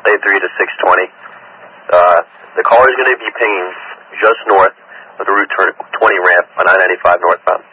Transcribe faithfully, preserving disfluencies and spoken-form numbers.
A three to six twenty. Uh, the caller is going to be pinging just north of the Route twenty ramp on I ninety-five northbound.